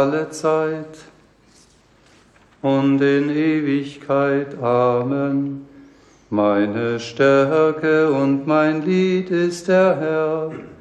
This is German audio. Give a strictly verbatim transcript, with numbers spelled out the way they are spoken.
alle Zeit und in Ewigkeit. Amen. Meine Stärke und mein Lied ist der Herr.